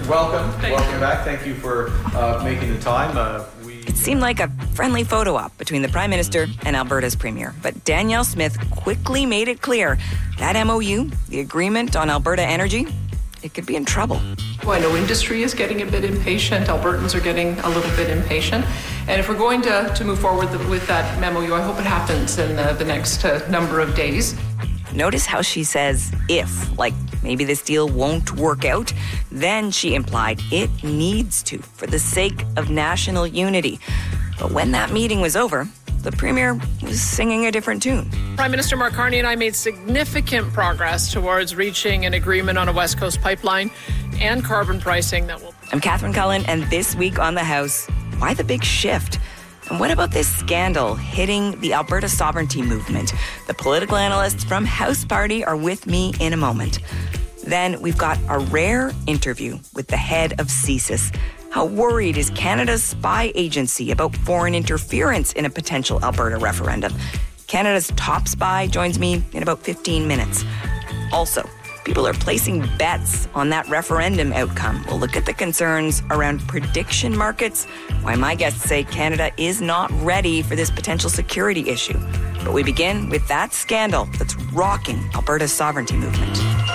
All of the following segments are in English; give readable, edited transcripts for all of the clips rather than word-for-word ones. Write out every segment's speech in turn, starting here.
welcome back. Thank you for making the time. It seemed like a friendly photo op between the Prime Minister and Alberta's Premier, but Danielle Smith quickly made it clear that MOU, the Agreement on Alberta Energy, it could be in trouble. Well, I know industry is getting a bit impatient. Albertans are getting a little bit impatient. And if we're going to move forward with that MOU, I hope it happens in the next number of days. Notice how she says if, like maybe this deal won't work out. Then she implied it needs to for the sake of national unity. But when that meeting was over, the Premier was singing a different tune. Prime Minister Mark Carney and I made significant progress towards reaching an agreement on a West Coast pipeline and carbon pricing that will... I'm Catherine Cullen, and this week on The House, why the big shift? And what about this scandal hitting the Alberta sovereignty movement? The political analysts from House Party are with me in a moment. Then we've got a rare interview with the head of CSIS. How worried is Canada's spy agency about foreign interference in a potential Alberta referendum? Canada's top spy joins me in about 15 minutes. Also, people are placing bets on that referendum outcome. We'll look at the concerns around prediction markets, why my guests say Canada is not ready for this potential security issue. But we begin with that scandal that's rocking Alberta's sovereignty movement.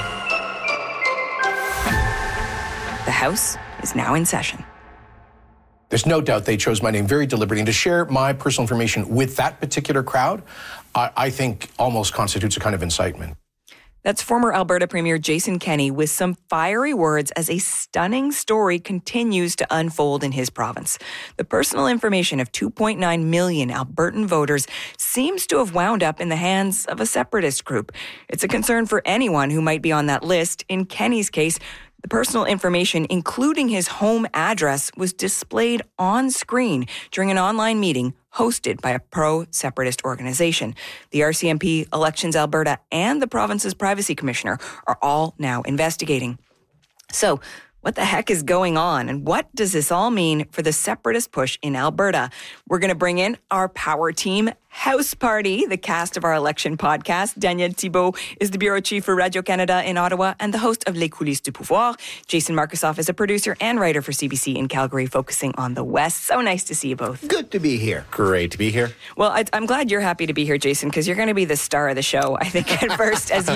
The House is now in session. There's no doubt they chose my name very deliberately. And to share my personal information with that particular crowd, I think almost constitutes a kind of incitement. That's former Alberta Premier Jason Kenney with some fiery words as a stunning story continues to unfold in his province. The personal information of 2.9 million Albertan voters seems to have wound up in the hands of a separatist group. It's a concern for anyone who might be on that list. In Kenney's case, the personal information, including his home address, was displayed on screen during an online meeting hosted by a pro-separatist organization. The RCMP, Elections Alberta, and the province's privacy commissioner are all now investigating. So, what the heck is going on, and what does this all mean for the separatist push in Alberta? We're going to bring in our power team, House Party, the cast of our election podcast. Danielle Thibault is the bureau chief for Radio-Canada in Ottawa and the host of Les Coulisses du Pouvoir. Jason Markusoff is a producer and writer for CBC in Calgary, focusing on the West. So nice to see you both. Good to be here. Great to be here. Well, I'm glad you're happy to be here, Jason, because you're going to be the star of the show, I think, at first, as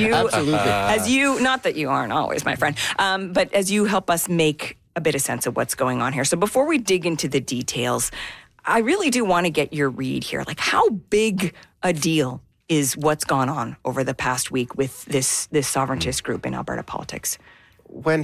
you, not that you aren't always my friend, but as you help us make a bit of sense of what's going on here. So before we dig into the details, I really do want to get your read here. Like, how big a deal is what's gone on over the past week with this sovereigntist group in Alberta politics? When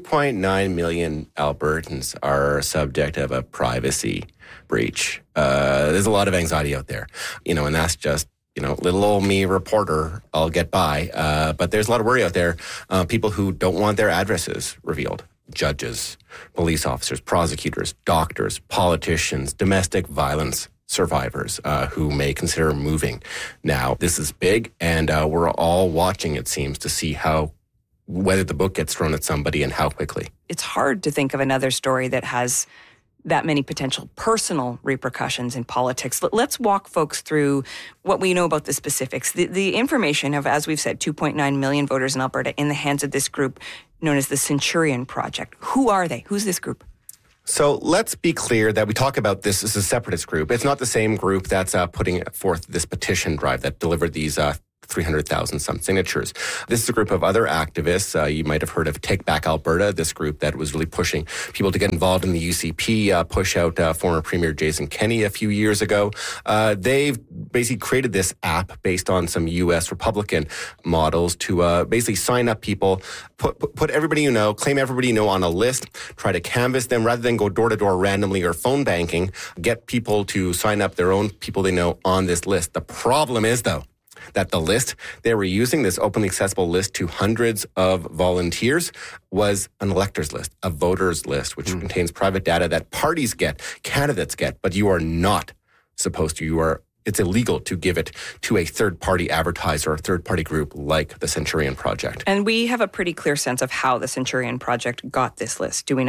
2.9 million Albertans are subject of a privacy breach, there's a lot of anxiety out there, and that's just, little old me reporter, I'll get by. But there's a lot of worry out there. People who don't want their addresses revealed. Judges, police officers, prosecutors, doctors, politicians, domestic violence survivors who may consider moving. Now, this is big, and we're all watching, it seems, to see whether the book gets thrown at somebody and how quickly. It's hard to think of another story that has that many potential personal repercussions in politics. Let's walk folks through what we know about the specifics. The information of, as we've said, 2.9 million voters in Alberta in the hands of this group known as the Centurion Project. Who are they? Who's this group? So let's be clear that we talk about this as a separatist group. It's not the same group that's putting forth this petition drive that delivered these 300,000 some signatures. This is a group of other activists. You might have heard of Take Back Alberta, this group that was really pushing people to get involved in the UCP, push out former Premier Jason Kenney a few years ago. They've basically created this app based on some U.S. Republican models to basically sign up people, put everybody you know, claim everybody you know on a list, try to canvass them rather than go door to door randomly or phone banking, get people to sign up their own people they know on this list. The problem is, though, that the list they were using, this openly accessible list to hundreds of volunteers, was an electors list, a voters list, which contains private data that parties get, candidates get, but you are not supposed to. It's illegal to give it to a third-party advertiser or a third-party group like the Centurion Project. And we have a pretty clear sense of how the Centurion Project got this list, do we not?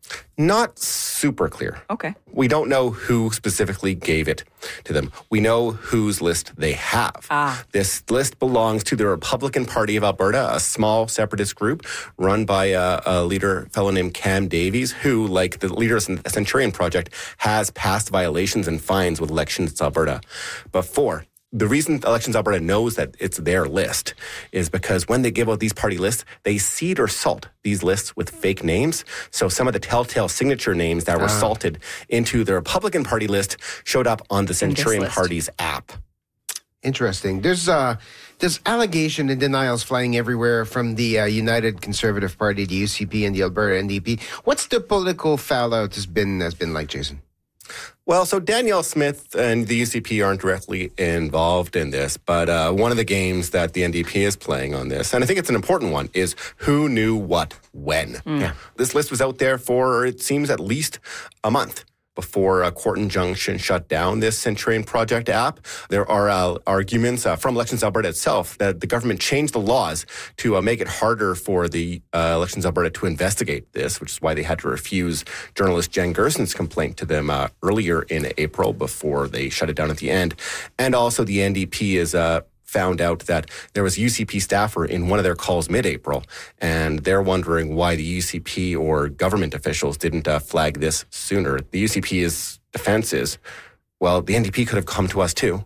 Not super clear. Okay. We don't know who specifically gave it to them. We know whose list they have. This list belongs to the Republican Party of Alberta, a small separatist group run by a leader, fellow named Cam Davies, who, like the leader of the Centurion Project, has passed violations and fines with Elections Alberta before. The reason Elections Alberta knows that it's their list is because when they give out these party lists, they seed or salt these lists with fake names. So some of the telltale signature names that were salted into the Republican Party list showed up on the Centurion Party's app. Interesting. There's allegation and denials flying everywhere from the United Conservative Party, the UCP, and the Alberta NDP. What's the political fallout has been like, Jason? Well, so Danielle Smith and the UCP aren't directly involved in this, but one of the games that the NDP is playing on this, and I think it's an important one, is who knew what when. Yeah. This list was out there for, it seems, at least a month before Court Injunction shut down this Centurion Project app. There are arguments from Elections Alberta itself that the government changed the laws to make it harder for the Elections Alberta to investigate this, which is why they had to refuse journalist Jen Gerson's complaint to them earlier in April before they shut it down at the end. And also the NDP is found out that there was a UCP staffer in one of their calls mid-April, and they're wondering why the UCP or government officials didn't flag this sooner. The UCP's defense is, well, the NDP could have come to us too.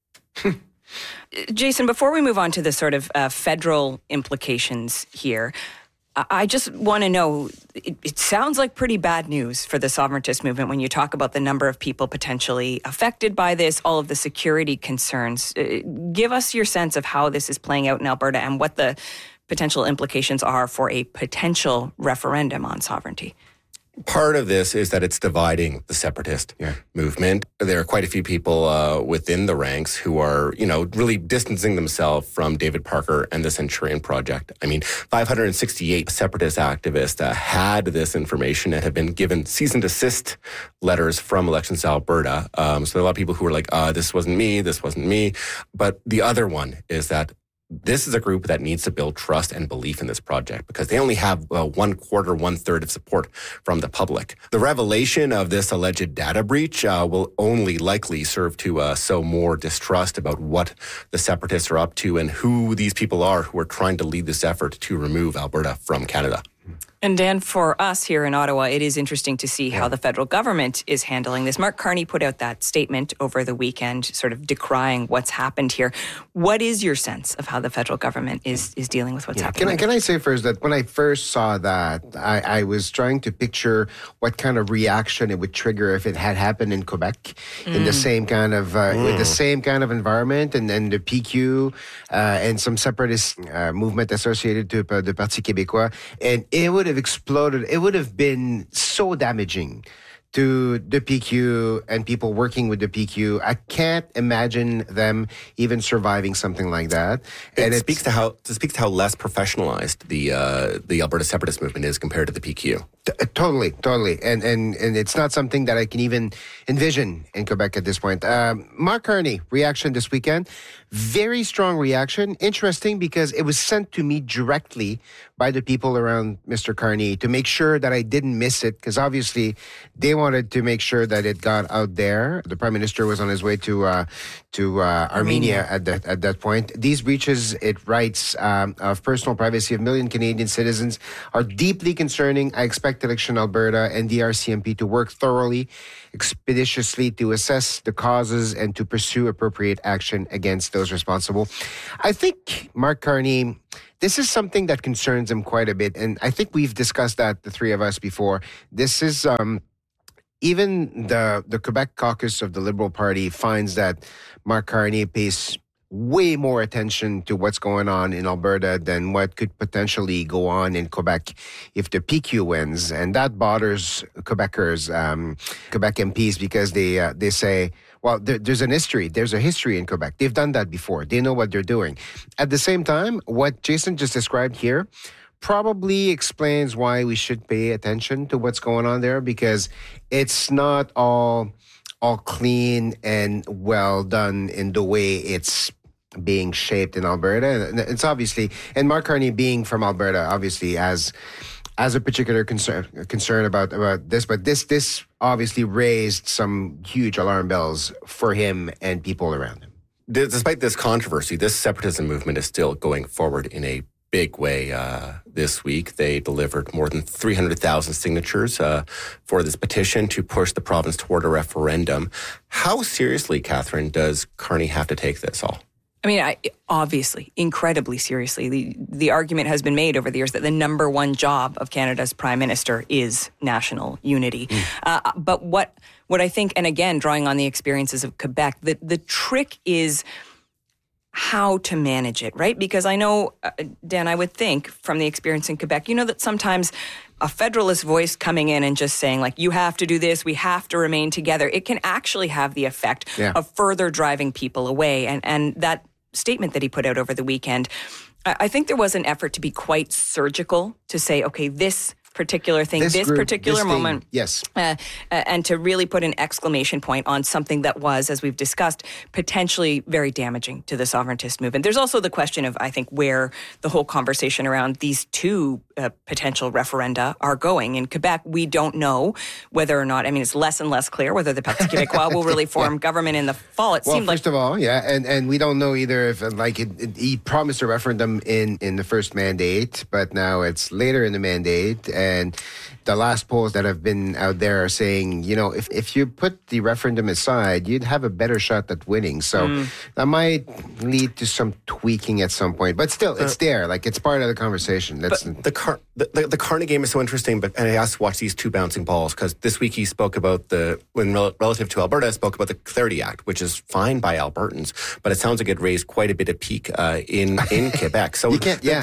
Jason, before we move on to the sort of federal implications here, I just want to know, it sounds like pretty bad news for the sovereigntist movement when you talk about the number of people potentially affected by this, all of the security concerns. Give us your sense of how this is playing out in Alberta and what the potential implications are for a potential referendum on sovereignty. Part of this is that it's dividing the separatist movement. There are quite a few people within the ranks who are, really distancing themselves from David Parker and the Centurion Project. I mean, 568 separatist activists had this information and have been given cease and desist letters from Elections Alberta. So there are a lot of people who are like, this wasn't me. But the other one is that this is a group that needs to build trust and belief in this project because they only have 1/4, 1/3 of support from the public. The revelation of this alleged data breach will only likely serve to sow more distrust about what the separatists are up to and who these people are who are trying to lead this effort to remove Alberta from Canada. And Dan, for us here in Ottawa, it is interesting to see how the federal government is handling this. Mark Carney put out that statement over the weekend, sort of decrying what's happened here. What is your sense of how the federal government is dealing with what's happening? Can I say first that when I first saw that, I was trying to picture what kind of reaction it would trigger if it had happened in Quebec, in the same kind of with the same kind of environment, and then the PQ and some separatist movement associated to the Parti Québécois, and it would have exploded. It would have been so damaging to the PQ and people working with the PQ. I can't imagine them even surviving something like that. And it speaks to how less professionalized the Alberta separatist movement is compared to the PQ. Totally. And it's not something that I can even envision in Quebec at this point. Mark Carney, reaction this weekend. Very strong reaction. Interesting because it was sent to me directly by the people around Mr. Carney to make sure that I didn't miss it, because obviously they wanted to make sure that it got out there. The Prime Minister was on his way to Armenia at that point. These breaches, it writes, of personal privacy of million Canadian citizens are deeply concerning. I expect Election Alberta and the RCMP to work thoroughly, expeditiously to assess the causes and to pursue appropriate action against those responsible. I think Mark Carney, this is something that concerns him quite a bit, and I think we've discussed that, the three of us, before. This is even the Quebec caucus of the Liberal Party finds that Mark Carney pays way more attention to what's going on in Alberta than what could potentially go on in Quebec if the PQ wins. And that bothers Quebecers, Quebec MPs, because they say, well, there's a history in Quebec. They've done that before. They know what they're doing. At the same time, what Jason just described here probably explains why we should pay attention to what's going on there, because it's not all clean and well done in the way it's being shaped in Alberta. It's obviously, and Mark Carney being from Alberta, obviously has as a particular concern about this, but this obviously raised some huge alarm bells for him and people around him. Despite this controversy, this separatism movement is still going forward in a big way. This week, they delivered more than 300,000 signatures for this petition to push the province toward a referendum. How seriously, Catherine, does Carney have to take this all? I mean, obviously, incredibly seriously. The argument has been made over the years that the number one job of Canada's prime minister is national unity. But what I think, and again, drawing on the experiences of Quebec, the trick is how to manage it, right? Because I know, Dan, I would think from the experience in Quebec, you know that sometimes a federalist voice coming in and just saying, like, you have to do this, we have to remain together, it can actually have the effect of further driving people away. And that statement that he put out over the weekend, I think there was an effort to be quite surgical to say, okay, this particular thing, this particular moment. Yes. And to really put an exclamation point on something that was, as we've discussed, potentially very damaging to the sovereigntist movement. There's also the question of, I think, where the whole conversation around these two potential referenda are going. In Quebec, we don't know whether or not, I mean, it's less and less clear whether the Parti Québécois will really form government in the fall. First of all, and we don't know either if, he promised a referendum in the first mandate, but now it's later in the mandate. And the last polls that have been out there are saying, you know, if you put the referendum aside, you'd have a better shot at winning. So that might lead to some tweaking at some point. But still, it's there. Like, it's part of the conversation. The Carney game is so interesting, and I asked to watch these two bouncing balls, because this week he spoke about relative to Alberta, spoke about the Clarity Act, which is fine by Albertans, but it sounds like it raised quite a bit of pique in Quebec. So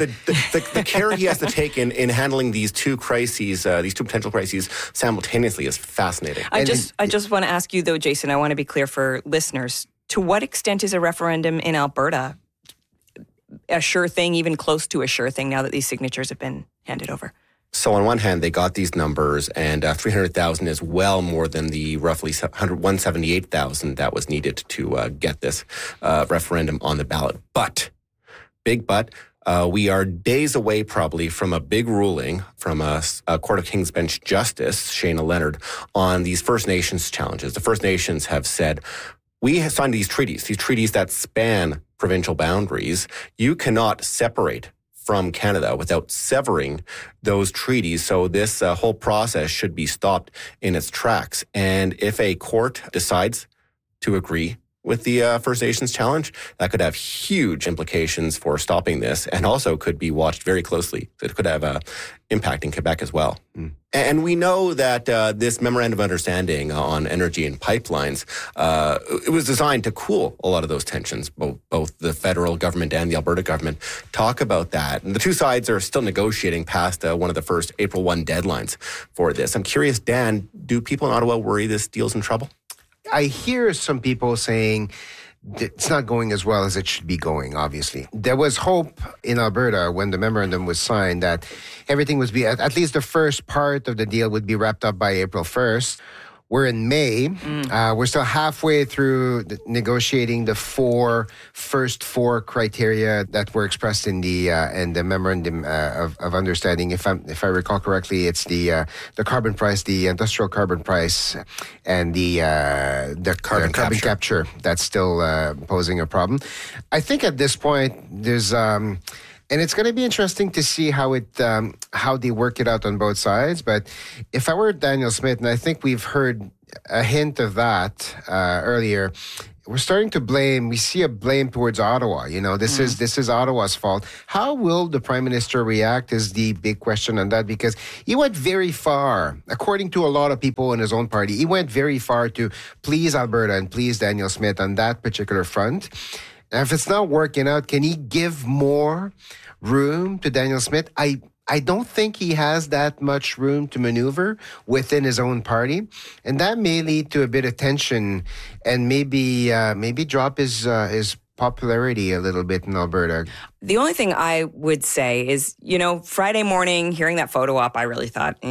the care he has to take in handling these two crises, these two potential crises simultaneously is fascinating. I just want to ask you, though, Jason, I want to be clear for listeners, to what extent is a referendum in Alberta a sure thing, even close to a sure thing, now that these signatures have been handed over? So on one hand, they got these numbers, and 300,000 is well more than the roughly 178,000 that was needed to get this referendum on the ballot. But, big but, we are days away probably from a big ruling from a Court of King's Bench Justice, Shayna Leonard, on these First Nations challenges. The First Nations have said, we have signed these treaties that span provincial boundaries. You cannot separate from Canada without severing those treaties. So this whole process should be stopped in its tracks. And if a court decides to agree with the First Nations challenge, that could have huge implications for stopping this, and also could be watched very closely. It could have an impact in Quebec as well. And we know that this memorandum of understanding on energy and pipelines, it was designed to cool a lot of those tensions. Both the federal government and the Alberta government talk about that. And the two sides are still negotiating past one of the first April 1 deadlines for this. I'm curious, Dan, do people in Ottawa worry this deal's in trouble? I hear some people saying it's not going as well as it should be going, obviously. There was hope in Alberta when the memorandum was signed that everything was at least the first part of the deal would be wrapped up by April 1st. We're in May. We're still halfway through negotiating the first four criteria that were expressed in the memorandum of understanding. If I recall correctly, it's the carbon price, the industrial carbon price, and the carbon capture that's still posing a problem. I think at this point there's. And it's going to be interesting to see how they work it out on both sides. But if I were Danielle Smith, and I think we've heard a hint of that earlier, we're starting to blame. We see a blame towards Ottawa. You know, this is Ottawa's fault. How will the Prime Minister react is the big question on that, because he went very far, according to a lot of people in his own party. He went very far to please Alberta and please Danielle Smith on that particular front. And if it's not working out, can he give more room to Danielle Smith? I don't think he has that much room to maneuver within his own party, and that may lead to a bit of tension and maybe drop his popularity a little bit in Alberta. The only thing I would say is, you know, Friday morning, hearing that photo op, I really thought,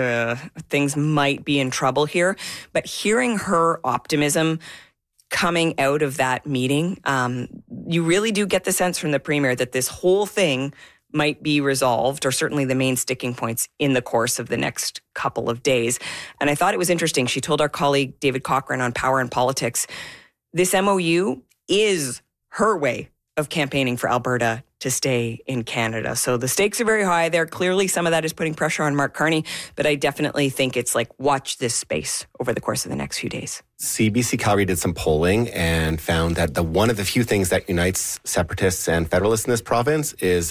things might be in trouble here. But hearing her optimism coming out of that meeting, you really do get the sense from the Premier that this whole thing might be resolved, or certainly the main sticking points, in the course of the next couple of days. And I thought it was interesting. She told our colleague David Cochrane on Power and Politics, this MOU is her way of campaigning for Alberta to stay in Canada. So the stakes are very high there. Clearly, some of that is putting pressure on Mark Carney, but I definitely think it's like, watch this space over the course of the next few days. CBC Calgary did some polling and found that one of the few things that unites separatists and federalists in this province is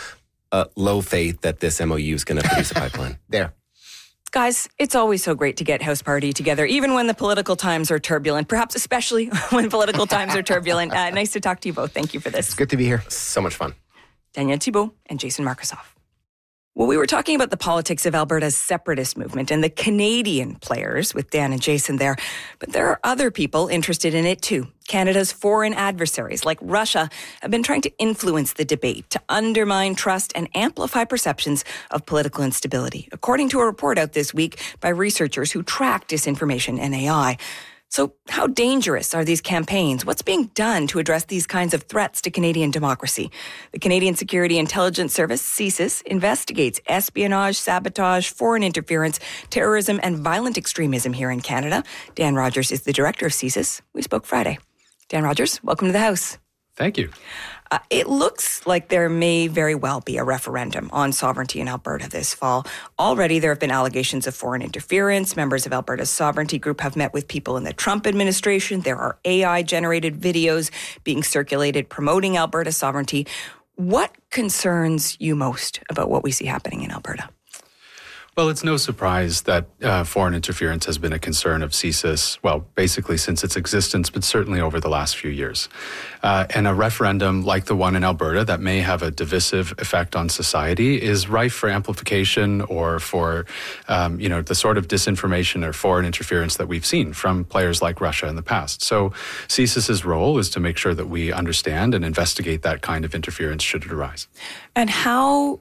low faith that this MOU is going to produce a pipeline. There. Guys, it's always so great to get House Party together, even when the political times are turbulent, perhaps especially when political times are turbulent. Nice to talk to you both. Thank you for this. It's good to be here. So much fun. Danielle Thibeault and Jason Markusoff. Well, we were talking about the politics of Alberta's separatist movement and the Canadian players with Dan and Jason there. But there are other people interested in it too. Canada's foreign adversaries like Russia have been trying to influence the debate, to undermine trust and amplify perceptions of political instability, according to a report out this week by researchers who track disinformation and AI. So how dangerous are these campaigns? What's being done to address these kinds of threats to Canadian democracy? The Canadian Security Intelligence Service, CSIS, investigates espionage, sabotage, foreign interference, terrorism, and violent extremism here in Canada. Dan Rogers is the director of CSIS. We spoke Friday. Dan Rogers, welcome to the House. Thank you. It looks like there may very well be a referendum on sovereignty in Alberta this fall. Already there have been allegations of foreign interference. Members of Alberta's sovereignty group have met with people in the Trump administration. There are AI-generated videos being circulated promoting Alberta's sovereignty. What concerns you most about what we see happening in Alberta? Well, it's no surprise that foreign interference has been a concern of CSIS, well, basically since its existence, but certainly over the last few years. And a referendum like the one in Alberta that may have a divisive effect on society is rife for amplification or for, the sort of disinformation or foreign interference that we've seen from players like Russia in the past. So CSIS's role is to make sure that we understand and investigate that kind of interference should it arise. And how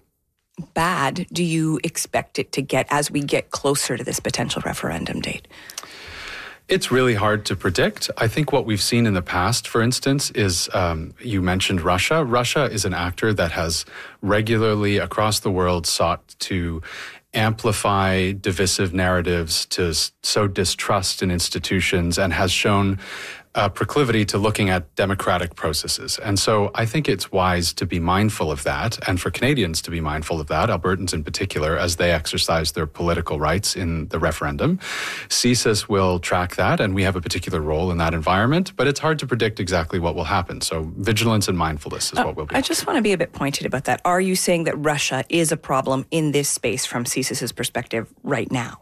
bad do you expect it to get as we get closer to this potential referendum date? It's really hard to predict. I think what we've seen in the past, for instance, is you mentioned Russia. Russia is an actor that has regularly across the world sought to amplify divisive narratives, to sow distrust in institutions, and has shown a proclivity to looking at democratic processes. And so I think it's wise to be mindful of that, and for Canadians to be mindful of that, Albertans in particular, as they exercise their political rights in the referendum. CSIS will track that, and we have a particular role in that environment, but it's hard to predict exactly what will happen. So vigilance and mindfulness is what will be. I just want to be a bit pointed about that. Are you saying that Russia is a problem in this space from CSIS's perspective right now?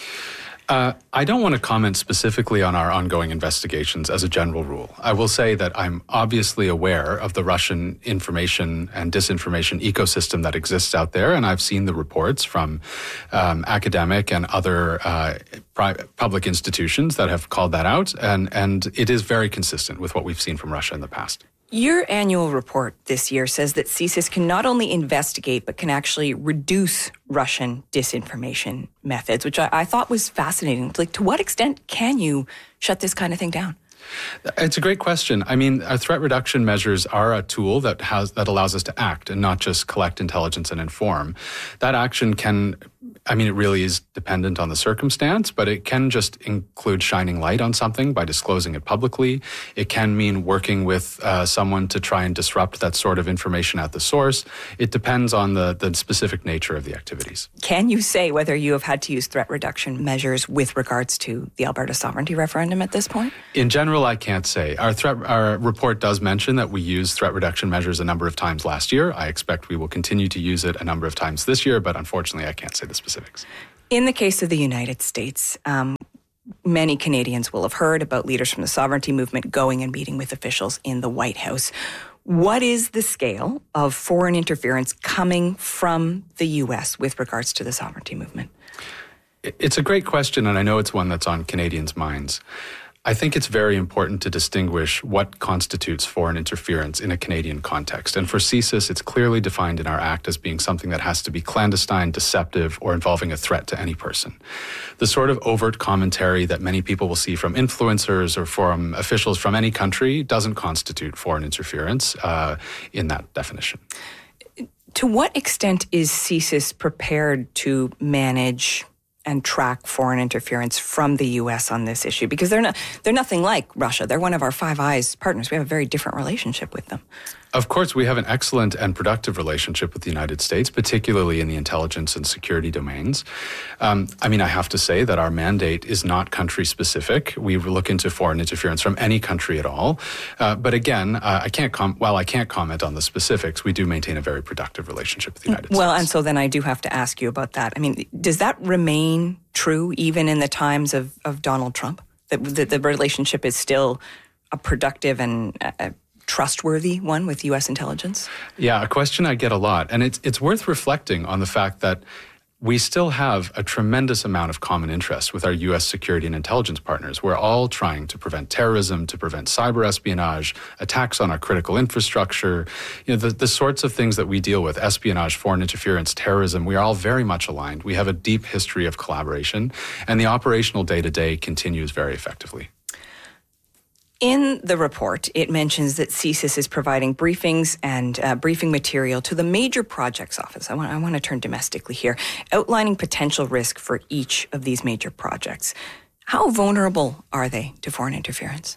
I don't want to comment specifically on our ongoing investigations as a general rule. I will say that I'm obviously aware of the Russian information and disinformation ecosystem that exists out there, and I've seen the reports from academic and other public institutions that have called that out, and it is very consistent with what we've seen from Russia in the past. Your annual report this year says that CSIS can not only investigate, but can actually reduce Russian disinformation methods, which I thought was fascinating. Like, to what extent can you shut this kind of thing down? It's a great question. I mean, our threat reduction measures are a tool that allows us to act and not just collect intelligence and inform. That action can, it really is dependent on the circumstance, but it can just include shining light on something by disclosing it publicly. It can mean working with someone to try and disrupt that sort of information at the source. It depends on the specific nature of the activities. Can you say whether you have had to use threat reduction measures with regards to the Alberta sovereignty referendum at this point? In general, I can't say. Our report does mention that we used threat reduction measures a number of times last year. I expect we will continue to use it a number of times this year, but unfortunately, I can't say the specifics. In the case of the United States, many Canadians will have heard about leaders from the sovereignty movement going and meeting with officials in the White House. What is the scale of foreign interference coming from the U.S. with regards to the sovereignty movement? It's a great question, and I know it's one that's on Canadians' minds. I think it's very important to distinguish what constitutes foreign interference in a Canadian context. And for CSIS, it's clearly defined in our Act as being something that has to be clandestine, deceptive, or involving a threat to any person. The sort of overt commentary that many people will see from influencers or from officials from any country doesn't constitute foreign interference in that definition. To what extent is CSIS prepared to manage and track foreign interference from the U.S. on this issue? Because they're nothing like Russia. They're one of our Five Eyes partners. We have a very different relationship with them. Of course, we have an excellent and productive relationship with the United States, particularly in the intelligence and security domains. I have to say that our mandate is not country-specific. We look into foreign interference from any country at all. But again, while I can't comment on the specifics, we do maintain a very productive relationship with the United States. Well, and so then I do have to ask you about that. I mean, does that remain true even in the times of Donald Trump? That the relationship is still a productive and trustworthy one with U.S. intelligence? Yeah, a question I get a lot. And it's worth reflecting on the fact that we still have a tremendous amount of common interest with our U.S. security and intelligence partners. We're all trying to prevent terrorism, to prevent cyber espionage, attacks on our critical infrastructure, the sorts of things that we deal with, espionage, foreign interference, terrorism. We are all very much aligned. We have a deep history of collaboration, and the operational day-to-day continues very effectively. In the report, it mentions that CSIS is providing briefings and briefing material to the Major Projects Office. I want to turn domestically here, outlining potential risk for each of these major projects. How vulnerable are they to foreign interference?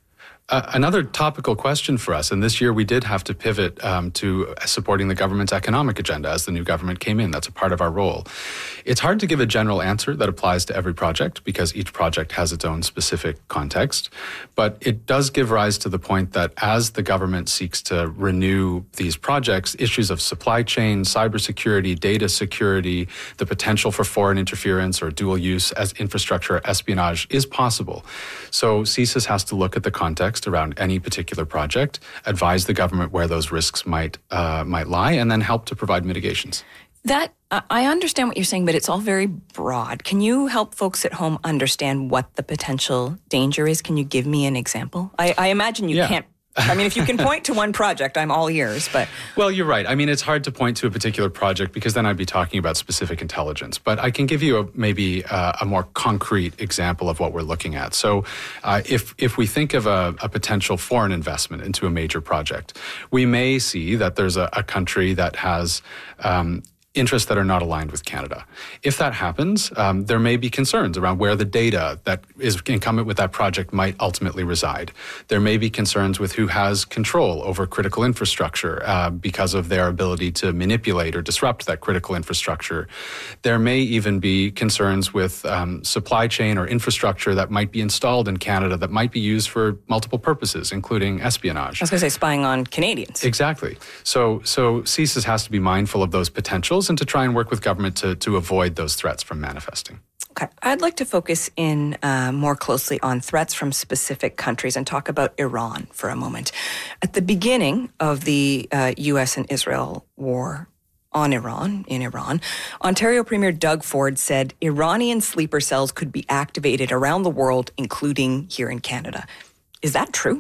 Another topical question for us, and this year we did have to pivot to supporting the government's economic agenda as the new government came in. That's a part of our role. It's hard to give a general answer that applies to every project because each project has its own specific context. But it does give rise to the point that as the government seeks to renew these projects, issues of supply chain, cybersecurity, data security, the potential for foreign interference or dual use as infrastructure espionage is possible. So CSIS has to look at the context around any particular project, advise the government where those risks might lie, and then help to provide mitigations. That I understand what you're saying, but it's all very broad. Can you help folks at home understand what the potential danger is? Can you give me an example? I imagine you can't. I mean, if you can point to one project, I'm all ears, but... Well, you're right. I mean, it's hard to point to a particular project because then I'd be talking about specific intelligence. But I can give you maybe a more concrete example of what we're looking at. So if we think of a potential foreign investment into a major project, we may see that there's a country that has interests that are not aligned with Canada. If that happens, there may be concerns around where the data that is incumbent with that project might ultimately reside. There may be concerns with who has control over critical infrastructure because of their ability to manipulate or disrupt that critical infrastructure. There may even be concerns with supply chain or infrastructure that might be installed in Canada that might be used for multiple purposes, including espionage. I was going to say spying on Canadians. Exactly. So CSIS has to be mindful of those potentials and to try and work with government to avoid those threats from manifesting. Okay. I'd like to focus in more closely on threats from specific countries and talk about Iran for a moment. At the beginning of the U.S. and Israel war in Iran, Ontario Premier Doug Ford said Iranian sleeper cells could be activated around the world, including here in Canada. Is that true?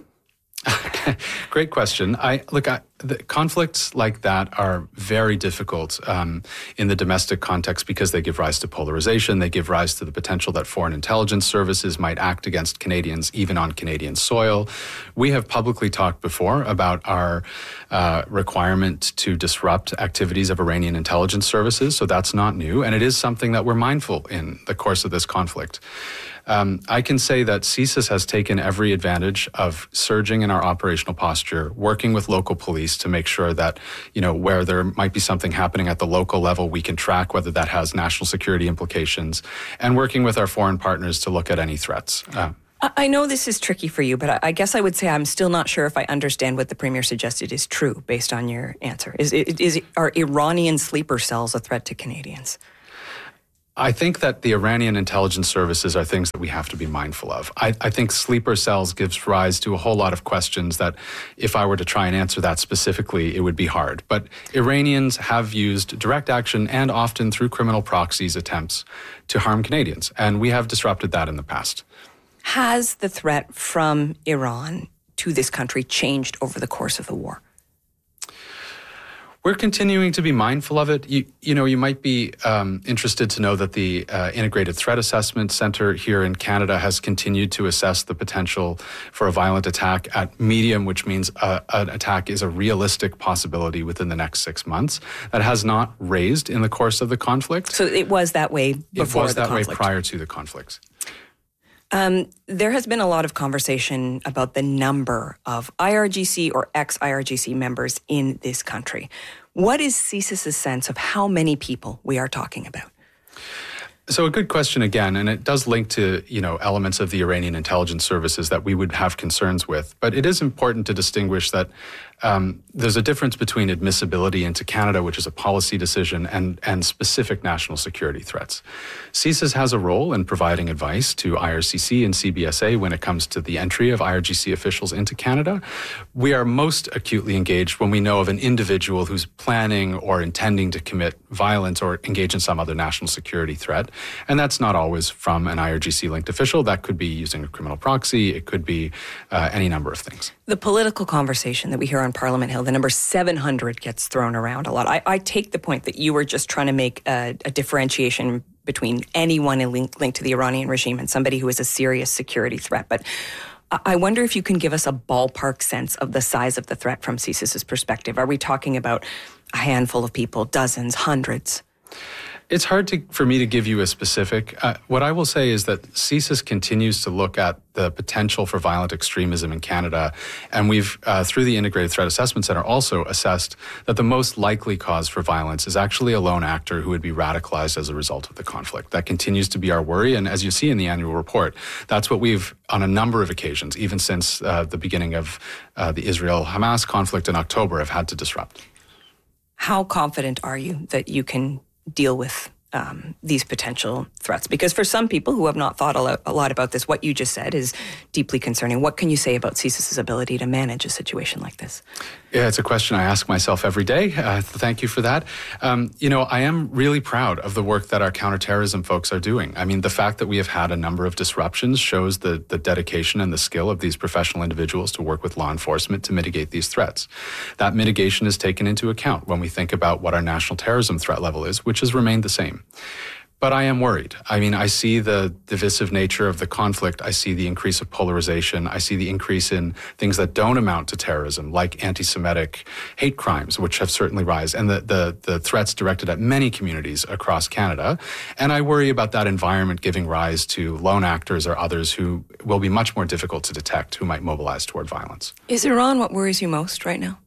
Great question. The conflicts like that are very difficult in the domestic context because they give rise to polarization. They give rise to the potential that foreign intelligence services might act against Canadians, even on Canadian soil. We have publicly talked before about our requirement to disrupt activities of Iranian intelligence services, so that's not new, and it is something that we're mindful in the course of this conflict. I can say that CSIS has taken every advantage of surging in our operational posture, working with local police to make sure that, where there might be something happening at the local level, we can track whether that has national security implications, and working with our foreign partners to look at any threats. I know this is tricky for you, but I guess I would say I'm still not sure if I understand what the Premier suggested is true based on your answer. Are Iranian sleeper cells a threat to Canadians? I think that the Iranian intelligence services are things that we have to be mindful of. I think sleeper cells gives rise to a whole lot of questions that if I were to try and answer that specifically, it would be hard. But Iranians have used direct action and often through criminal proxies attempts to harm Canadians, and we have disrupted that in the past. Has the threat from Iran to this country changed over the course of the war? We're continuing to be mindful of it. You might be interested to know that the Integrated Threat Assessment Center here in Canada has continued to assess the potential for a violent attack at medium, which means an attack is a realistic possibility within the next 6 months. That has not raised in the course of the conflict. So it was that way before the conflict? It was that way prior to the conflict. There has been a lot of conversation about the number of IRGC or ex-IRGC members in this country. What is CSIS's sense of how many people we are talking about? So a good question again, and it does link to, elements of the Iranian intelligence services that we would have concerns with. But it is important to distinguish that there's a difference between admissibility into Canada, which is a policy decision, and specific national security threats. CSIS has a role in providing advice to IRCC and CBSA when it comes to the entry of IRGC officials into Canada. We are most acutely engaged when we know of an individual who's planning or intending to commit violence or engage in some other national security threat. And that's not always from an IRGC-linked official. That could be using a criminal proxy. It could be any number of things. The political conversation that we hear on Parliament Hill, the number 700 gets thrown around a lot. I take the point that you were just trying to make a differentiation between anyone linked to the Iranian regime and somebody who is a serious security threat. But I wonder if you can give us a ballpark sense of the size of the threat from CSIS's perspective. Are we talking about a handful of people, dozens, hundreds? It's hard for me to give you a specific. What I will say is that CSIS continues to look at the potential for violent extremism in Canada. And we've, through the Integrated Threat Assessment Center, also assessed that the most likely cause for violence is actually a lone actor who would be radicalized as a result of the conflict. That continues to be our worry. And as you see in the annual report, that's what we've, on a number of occasions, even since the beginning of the Israel-Hamas conflict in October, have had to disrupt. How confident are you that you can deal with these potential threats? Because for some people who have not thought a lot about this, what you just said is deeply concerning. What can you say about CSIS's ability to manage a situation like this? Yeah, it's a question I ask myself every day. Thank you for that. I am really proud of the work that our counterterrorism folks are doing. I mean, the fact that we have had a number of disruptions shows the dedication and the skill of these professional individuals to work with law enforcement to mitigate these threats. That mitigation is taken into account when we think about what our national terrorism threat level is, which has remained the same. But I am worried. I mean, I see the divisive nature of the conflict. I see the increase of polarization. I see the increase in things that don't amount to terrorism, like anti-Semitic hate crimes, which have certainly risen, and the threats directed at many communities across Canada. And I worry about that environment giving rise to lone actors or others who will be much more difficult to detect, who might mobilize toward violence. Is Iran what worries you most right now?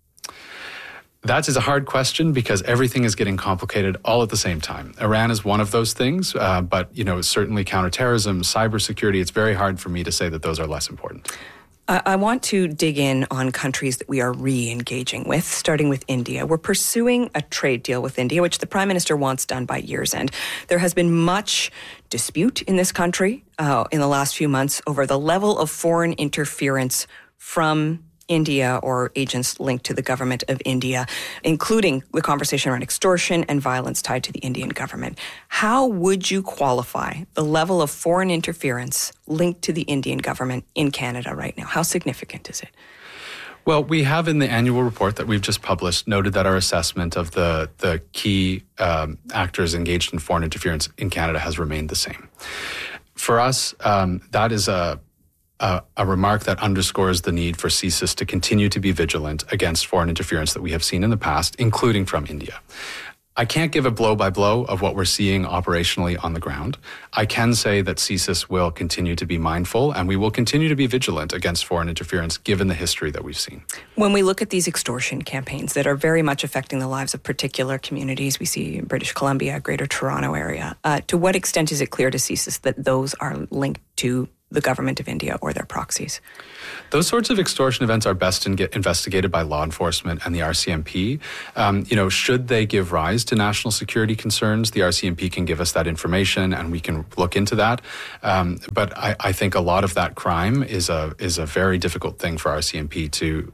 That is a hard question because everything is getting complicated all at the same time. Iran is one of those things, but certainly counterterrorism, cybersecurity, it's very hard for me to say that those are less important. I want to dig in on countries that we are re-engaging with, starting with India. We're pursuing a trade deal with India, which the Prime Minister wants done by year's end. There has been much dispute in this country in the last few months over the level of foreign interference from India or agents linked to the government of India, including the conversation around extortion and violence tied to the Indian government. How would you qualify the level of foreign interference linked to the Indian government in Canada right now? How significant is it? Well, we have in the annual report that we've just published noted that our assessment of the key actors engaged in foreign interference in Canada has remained the same. For us, that is a remark that underscores the need for CSIS to continue to be vigilant against foreign interference that we have seen in the past, including from India. I can't give a blow-by-blow of what we're seeing operationally on the ground. I can say that CSIS will continue to be mindful and we will continue to be vigilant against foreign interference given the history that we've seen. When we look at these extortion campaigns that are very much affecting the lives of particular communities, we see in British Columbia, Greater Toronto area, to what extent is it clear to CSIS that those are linked to the government of India or their proxies? Those sorts of extortion events are best investigated by law enforcement and the RCMP. Should they give rise to national security concerns, the RCMP can give us that information and we can look into that. But I think a lot of that crime is a very difficult thing for RCMP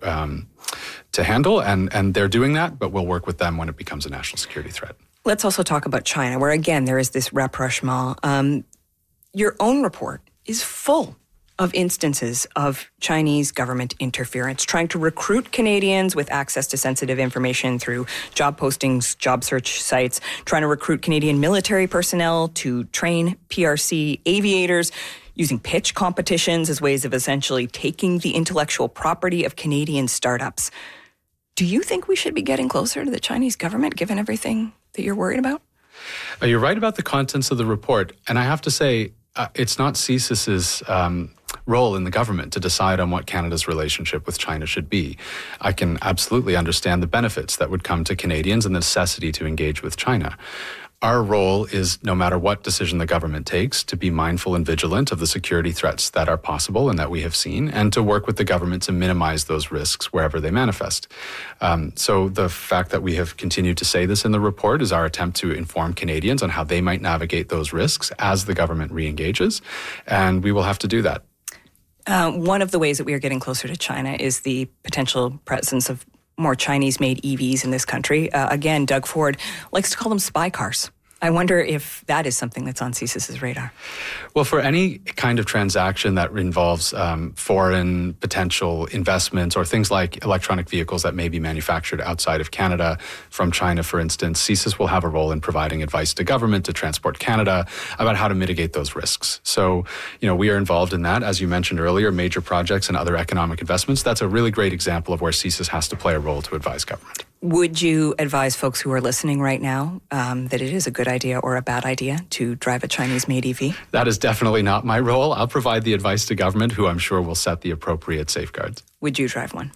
to handle, and they're doing that, but we'll work with them when it becomes a national security threat. Let's also talk about China, where again there is this rapprochement. Your own report is full of instances of Chinese government interference, trying to recruit Canadians with access to sensitive information through job postings, job search sites, trying to recruit Canadian military personnel to train PRC aviators, using pitch competitions as ways of essentially taking the intellectual property of Canadian startups. Do you think we should be getting closer to the Chinese government, given everything that you're worried about? You're right about the contents of the report. And I have to say, it's not CSIS's role in the government to decide on what Canada's relationship with China should be. I can absolutely understand the benefits that would come to Canadians and the necessity to engage with China. Our role is, no matter what decision the government takes, to be mindful and vigilant of the security threats that are possible and that we have seen, and to work with the government to minimize those risks wherever they manifest. So the fact that we have continued to say this in the report is our attempt to inform Canadians on how they might navigate those risks as the government re-engages, and we will have to do that. One of the ways that we are getting closer to China is the potential presence of more Chinese-made EVs in this country. Again, Doug Ford likes to call them spy cars. I wonder if that is something that's on CSIS's radar. Well, for any kind of transaction that involves foreign potential investments or things like electronic vehicles that may be manufactured outside of Canada, from China, for instance, CSIS will have a role in providing advice to government, to Transport Canada, about how to mitigate those risks. So, we are involved in that. As you mentioned earlier, major projects and other economic investments. That's a really great example of where CSIS has to play a role to advise government. Would you advise folks who are listening right now that it is a good idea or a bad idea to drive a Chinese-made EV? That is definitely not my role. I'll provide the advice to government, who I'm sure will set the appropriate safeguards. Would you drive one?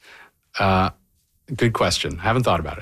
Good question. I haven't thought about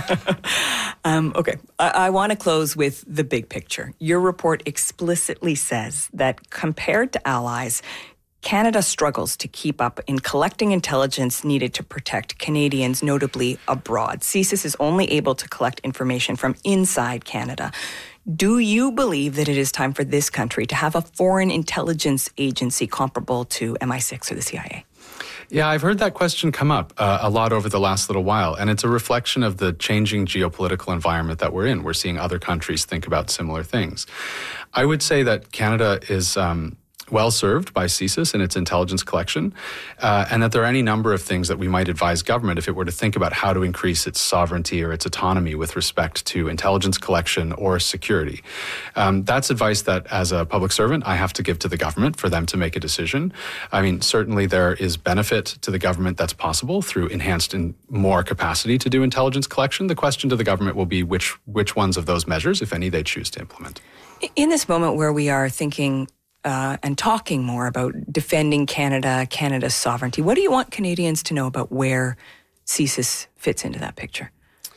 it. Okay. I want to close with the big picture. Your report explicitly says that compared to allies, Canada struggles to keep up in collecting intelligence needed to protect Canadians, notably abroad. CSIS is only able to collect information from inside Canada. Do you believe that it is time for this country to have a foreign intelligence agency comparable to MI6 or the CIA? Yeah, I've heard that question come up a lot over the last little while, and it's a reflection of the changing geopolitical environment that we're in. We're seeing other countries think about similar things. I would say that Canada is well served by CSIS in its intelligence collection, and that there are any number of things that we might advise government if it were to think about how to increase its sovereignty or its autonomy with respect to intelligence collection or security. That's advice that, as a public servant, I have to give to the government for them to make a decision. I mean, certainly there is benefit to the government that's possible through enhanced and more capacity to do intelligence collection. The question to the government will be which ones of those measures, if any, they choose to implement. In this moment where we are thinking and talking more about defending Canada's sovereignty, what do you want Canadians to know about where CSIS fits into that picture?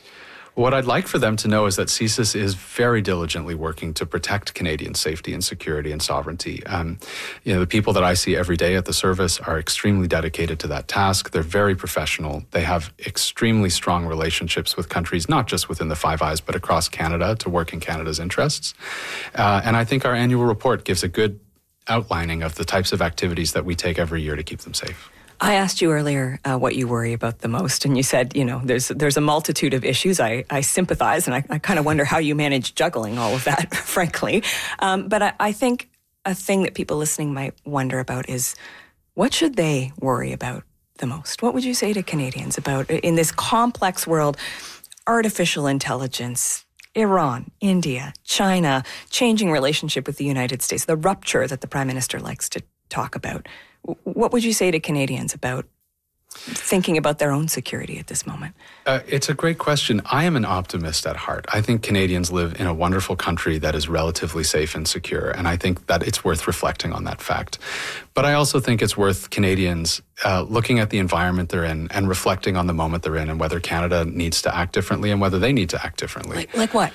What I'd like for them to know is that CSIS is very diligently working to protect Canadian safety and security and sovereignty. The people that I see every day at the service are extremely dedicated to that task. They're very professional. They have extremely strong relationships with countries, not just within the Five Eyes, but across Canada to work in Canada's interests. And I think our annual report gives a good outlining of the types of activities that we take every year to keep them safe. I asked you earlier what you worry about the most, and you said, there's a multitude of issues. I sympathize, and I kind of wonder how you manage juggling all of that, frankly. But I think a thing that people listening might wonder about is, what should they worry about the most? What would you say to Canadians about, in this complex world, artificial intelligence, Iran, India, China, changing relationship with the United States, the rupture that the Prime Minister likes to talk about? What would you say to Canadians about thinking about their own security at this moment? It's a great question. I am an optimist at heart. I think Canadians live in a wonderful country that is relatively safe and secure, and I think that it's worth reflecting on that fact. But I also think it's worth Canadians looking at the environment they're in and reflecting on the moment they're in and whether Canada needs to act differently and whether they need to act differently. Like what?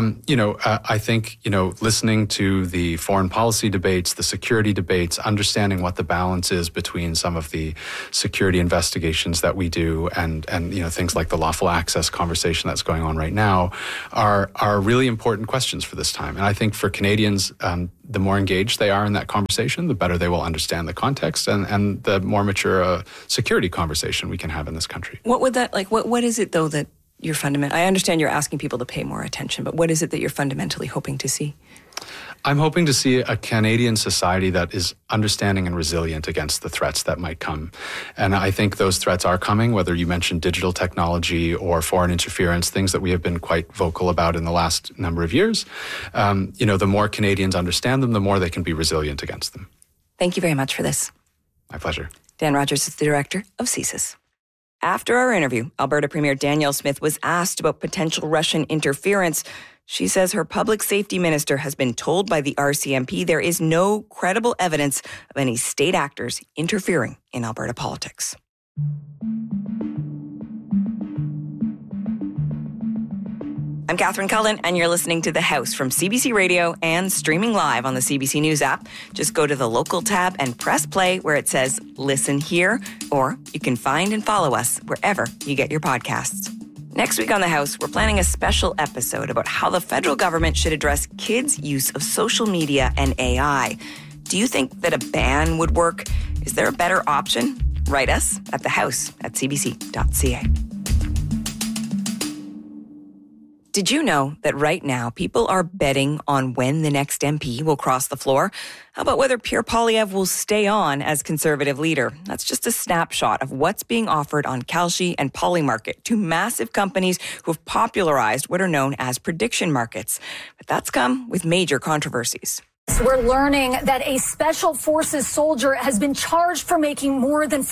I think, listening to the foreign policy debates, the security debates, understanding what the balance is between some of the security investigations that we do and things like the lawful access conversation that's going on right now are really important questions for this time. And I think for Canadians, the more engaged they are in that conversation, the better they will understand the context and the more mature security conversation we can have in this country. What would that, what is it though that you're I understand you're asking people to pay more attention, but what is it that you're fundamentally hoping to see? I'm hoping to see a Canadian society that is understanding and resilient against the threats that might come. And I think those threats are coming, whether you mention digital technology or foreign interference, things that we have been quite vocal about in the last number of years. The more Canadians understand them, the more they can be resilient against them. Thank you very much for this. My pleasure. Dan Rogers is the director of CSIS. After our interview, Alberta Premier Danielle Smith was asked about potential Russian interference. She says her public safety minister has been told by the RCMP there is no credible evidence of any state actors interfering in Alberta politics. I'm Catherine Cullen, and you're listening to The House from CBC Radio and streaming live on the CBC News app. Just go to the local tab and press play where it says Listen Here, or you can find and follow us wherever you get your podcasts. Next week on The House, we're planning a special episode about how the federal government should address kids' use of social media and AI. Do you think that a ban would work? Is there a better option? Write us at thehouse@cbc.ca. Did you know that right now people are betting on when the next MP will cross the floor? How about whether Pierre Poilievre will stay on as Conservative leader? That's just a snapshot of what's being offered on Kalshi and Polymarket, two massive companies who have popularized what are known as prediction markets. But that's come with major controversies. We're learning that a special forces soldier has been charged for making more than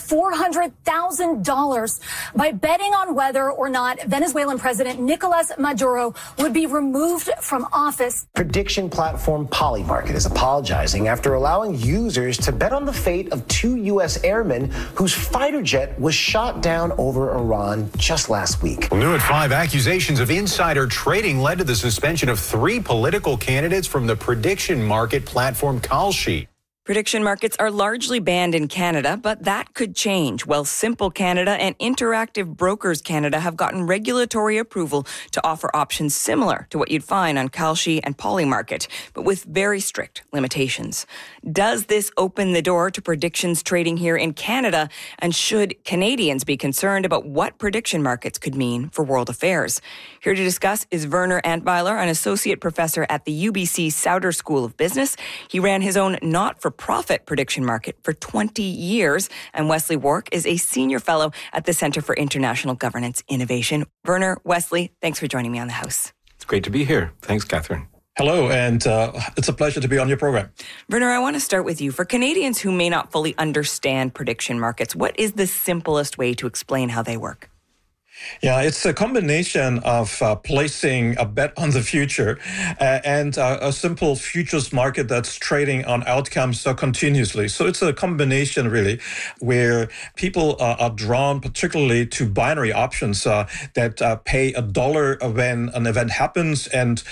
$400,000 by betting on whether or not Venezuelan President Nicolas Maduro would be removed from office. Prediction platform Polymarket is apologizing after allowing users to bet on the fate of two U.S. airmen whose fighter jet was shot down over Iran just last week. Well, new at 5, accusations of insider trading led to the suspension of 3 political candidates from the prediction market platform Kalshi. Prediction markets are largely banned in Canada, but that could change. Wealthsimple Canada and Interactive Brokers Canada have gotten regulatory approval to offer options similar to what you'd find on Kalshi and Polymarket, but with very strict limitations. Does this open the door to predictions trading here in Canada? And should Canadians be concerned about what prediction markets could mean for world affairs? Here to discuss is Werner Antweiler, an associate professor at the UBC Sauder School of Business. He ran his own not-for-profit prediction market for 20 years. And Wesley Wark is a senior fellow at the Centre for International Governance Innovation. Werner, Wesley, thanks for joining me on The House. It's great to be here. Thanks, Catherine. Hello, and it's a pleasure to be on your program. Werner, I want to start with you. For Canadians who may not fully understand prediction markets, what is the simplest way to explain how they work? Yeah, it's a combination of placing a bet on the future and a simple futures market that's trading on outcomes continuously. So it's a combination, really, where people are drawn particularly to binary options that pay $1 when an event happens and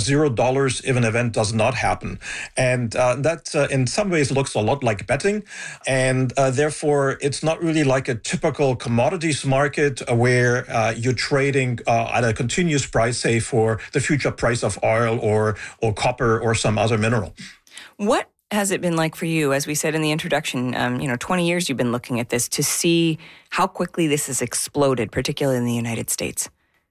$0 if an event does not happen. And that in some ways looks a lot like betting. And therefore, it's not really like a typical commodities market where you're trading at a continuous price, say, for the future price of oil or copper or some other mineral. What has it been like for you? As we said in the introduction, 20 years you've been looking at this to see how quickly this has exploded, particularly in the United States.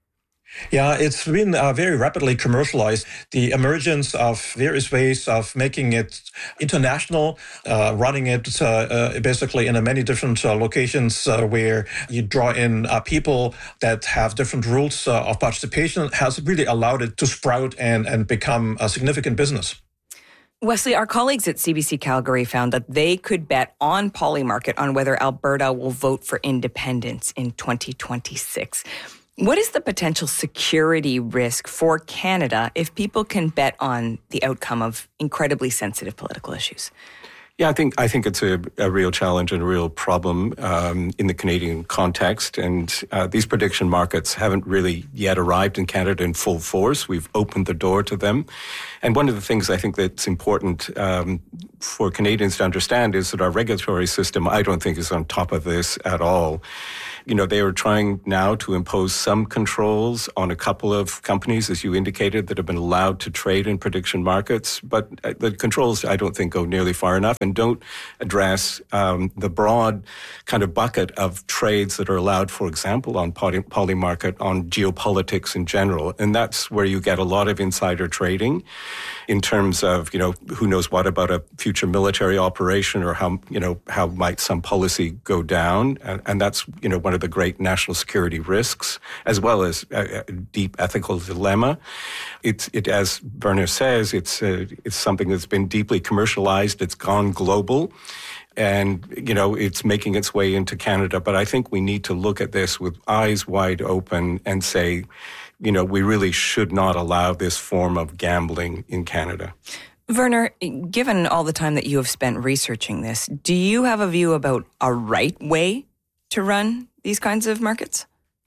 Yeah, it's been very rapidly commercialized. The emergence of various ways of making it international, running it basically in many different locations where you draw in people that have different rules of participation has really allowed it to sprout and become a significant business. Wesley, our colleagues at CBC Calgary found that they could bet on Polymarket on whether Alberta will vote for independence in 2026. What is the potential security risk for Canada if people can bet on the outcome of incredibly sensitive political issues? Yeah, I think it's a real challenge and a real problem in the Canadian context. And these prediction markets haven't really yet arrived in Canada in full force. We've opened the door to them. And one of the things I think that's important for Canadians to understand is that our regulatory system, I don't think, is on top of this at all. They are trying now to impose some controls on a couple of companies, as you indicated, that have been allowed to trade in prediction markets. But the controls, I don't think, go nearly far enough and don't address the broad kind of bucket of trades that are allowed, for example, on Polymarket, on geopolitics in general. And that's where you get a lot of insider trading in terms of, who knows what about a future military operation or how might some policy go down. And that's, one of the great national security risks, as well as a deep ethical dilemma. As Werner says, it's something that's been deeply commercialized. It's gone global. And, it's making its way into Canada. But I think we need to look at this with eyes wide open and say, we really should not allow this form of gambling in Canada. Werner, given all the time that you have spent researching this, do you have a view about a right way to run these kinds of markets?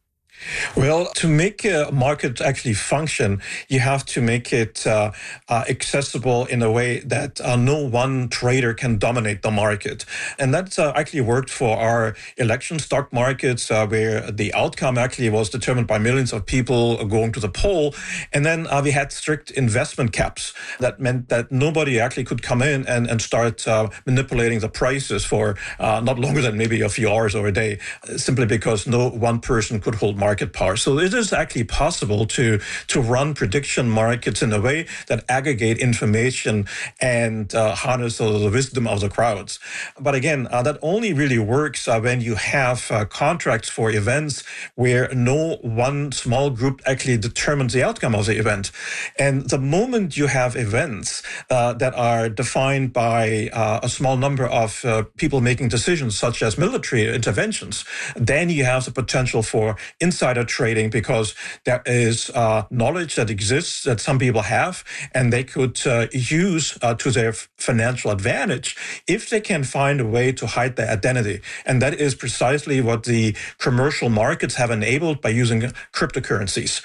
Well, to make a market actually function, you have to make it accessible in a way that no one trader can dominate the market. And that actually worked for our election stock markets, where the outcome actually was determined by millions of people going to the poll. And then we had strict investment caps. That meant that nobody actually could come in and start manipulating the prices for not longer than maybe a few hours or a day, simply because no one person could hold market power. So it is actually possible to run prediction markets in a way that aggregate information and harness the wisdom of the crowds. But again, that only really works when you have contracts for events where no one small group actually determines the outcome of the event. And the moment you have events that are defined by a small number of people making decisions, such as military interventions, then you have the potential for insider trading, because there is knowledge that exists that some people have, and they could use to their financial advantage if they can find a way to hide their identity. And that is precisely what the commercial markets have enabled by using cryptocurrencies.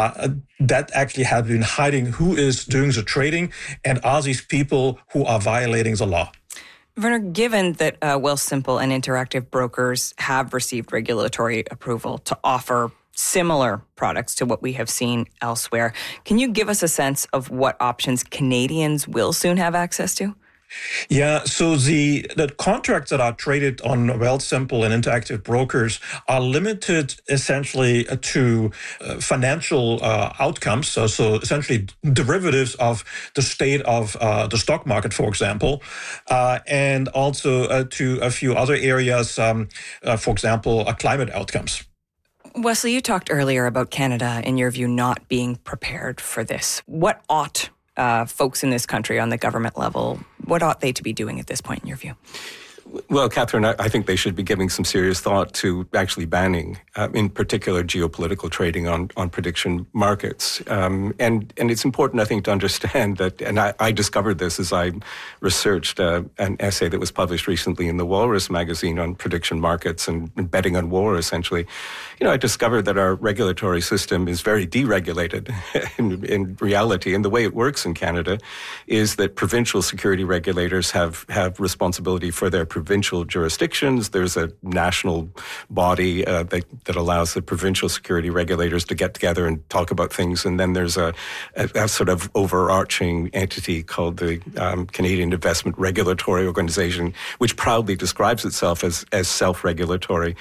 That actually have been hiding who is doing the trading and are these people who are violating the law. Werner, given that Wealthsimple and Interactive Brokers have received regulatory approval to offer similar products to what we have seen elsewhere, can you give us a sense of what options Canadians will soon have access to? Yeah, so the contracts that are traded on Wealthsimple and Interactive Brokers are limited essentially to financial outcomes, so essentially derivatives of the state of the stock market, for example, and also to a few other areas, for example, climate outcomes. Wesley, you talked earlier about Canada, in your view, not being prepared for this. What ought folks in this country on the government level, what ought they to be doing at this point, in your view? Well, Catherine, I think they should be giving some serious thought to actually banning, in particular, geopolitical trading on prediction markets. And it's important, I think, to understand that, and I discovered this as I researched an essay that was published recently in the Walrus magazine on prediction markets and betting on war, essentially. I discovered that our regulatory system is very deregulated in reality. And the way it works in Canada is that provincial security regulators have responsibility for their provincial jurisdictions. There's a national body that allows the provincial security regulators to get together and talk about things. And then there's a sort of overarching entity called the Canadian Investment Regulatory Organization, which proudly describes itself as self-regulatory.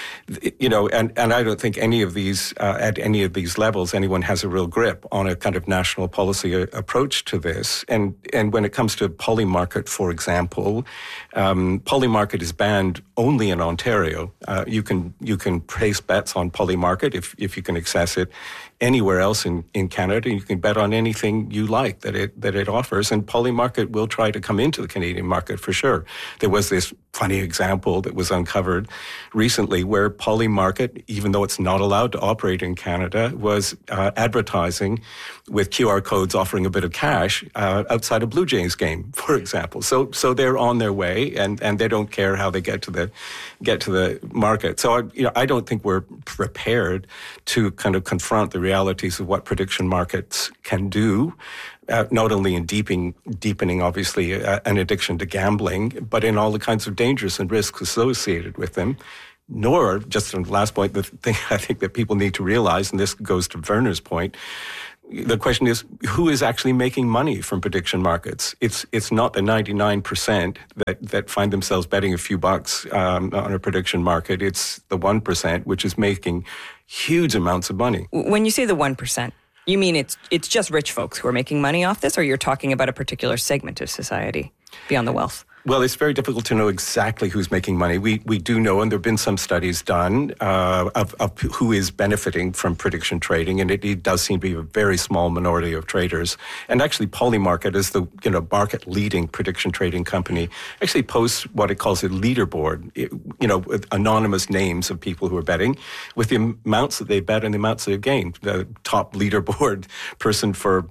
And I don't think any of these, at any of these levels, anyone has a real grip on a kind of national policy approach to this. And when it comes to Polymarket, for example, Polymarket is banned only in Ontario. You can place bets on Polymarket if you can access it. Anywhere else in Canada, you can bet on anything you like that it offers, and Polymarket will try to come into the Canadian market for sure. There was this funny example that was uncovered recently where Polymarket, even though it's not allowed to operate in Canada, was advertising with QR codes offering a bit of cash outside a Blue Jays game, for example. So they're on their way, and they don't care how they get to the market. So I don't think we're prepared to kind of confront the realities of what prediction markets can do, not only in deepening, obviously, an addiction to gambling, but in all the kinds of dangers and risks associated with them. nor, just on the last point, the thing I think that people need to realize, and this goes to Werner's point, the question is, who is actually making money from prediction markets? It's not the 99% that find themselves betting a few bucks on a prediction market. It's the 1%, which is making huge amounts of money. When you say the 1%, you mean it's just rich folks who are making money off this, or you're talking about a particular segment of society beyond the wealth? Well, it's very difficult to know exactly who's making money. We do know, and there have been some studies done of who is benefiting from prediction trading, and it does seem to be a very small minority of traders. And actually, Polymarket is the market-leading prediction trading company. Actually, posts what it calls a leaderboard, with anonymous names of people who are betting, with the amounts that they bet and the amounts they've gained. The top leaderboard person for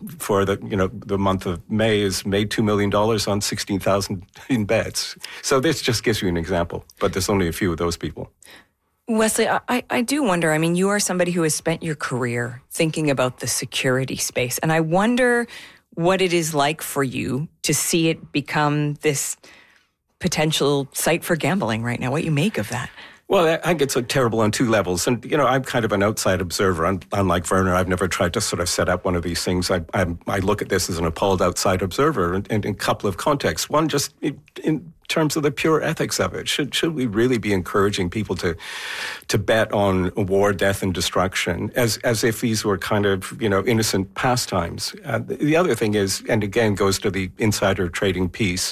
the month of May has made $2 million on 16,000 in bets. So this just gives you an example, but there's only a few of those people. Wesley, I do wonder, you are somebody who has spent your career thinking about the security space, and I wonder what it is like for you to see it become this potential site for gambling right now, what you make of that. Well, I think it's terrible on two levels. And, I'm kind of an outside observer. Unlike Werner, I've never tried to sort of set up one of these things. I look at this as an appalled outside observer in a couple of contexts. One, just in terms of the pure ethics of it. Should we really be encouraging people to bet on war, death, and destruction as if these were kind of, innocent pastimes? The other thing is, and again goes to the insider trading piece,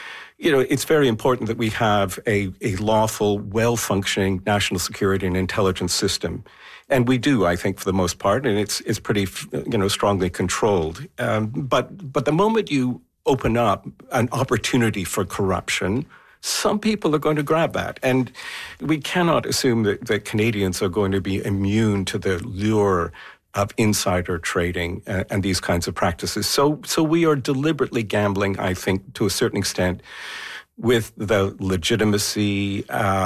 it's very important that we have a lawful, well-functioning national security and intelligence system. And we do, I think, for the most part, and it's pretty, strongly controlled. But the moment you open up an opportunity for corruption, some people are going to grab that. And we cannot assume that Canadians are going to be immune to the lure of insider trading and these kinds of practices. So we are deliberately gambling, I think, to a certain extent, with the legitimacy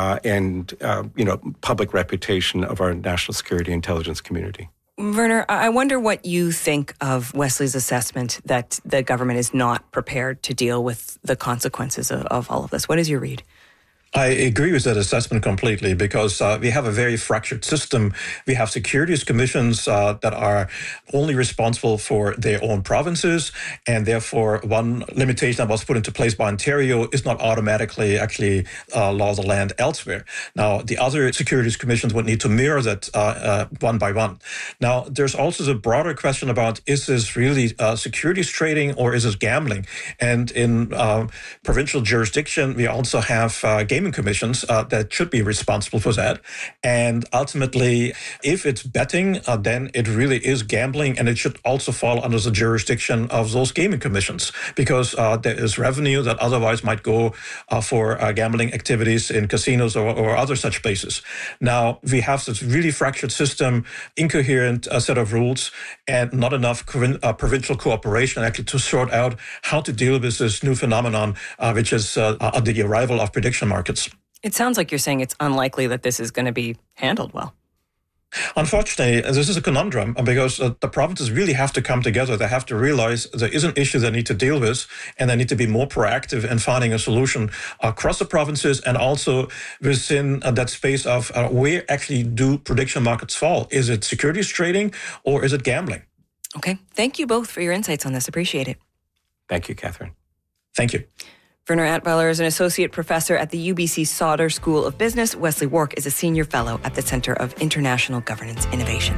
and public reputation of our national security intelligence community. Werner, I wonder what you think of Wesley's assessment that the government is not prepared to deal with the consequences of all of this. What is your read? I agree with that assessment completely because we have a very fractured system. We have securities commissions that are only responsible for their own provinces, and therefore one limitation that was put into place by Ontario is not automatically actually law of the land elsewhere. Now, the other securities commissions would need to mirror that one by one. Now, there's also the broader question about, is this really securities trading or is this gambling? And in provincial jurisdiction, we also have gaming commissions that should be responsible for that. And ultimately, if it's betting, then it really is gambling, and it should also fall under the jurisdiction of those gaming commissions because there is revenue that otherwise might go for gambling activities in casinos or other such places. Now, we have this really fractured system, incoherent set of rules, and not enough provincial cooperation actually to sort out how to deal with this new phenomenon, which is the arrival of prediction markets. It sounds like you're saying it's unlikely that this is going to be handled well. Unfortunately, this is a conundrum because the provinces really have to come together. They have to realize there is an issue they need to deal with, and they need to be more proactive in finding a solution across the provinces and also within that space of where actually do prediction markets fall? Is it securities trading or is it gambling? Okay. Thank you both for your insights on this. Appreciate it. Thank you, Catherine. Thank you. Werner Antweiler is an associate professor at the UBC Sauder School of Business. Wesley Wark is a senior fellow at the Centre of International Governance Innovation.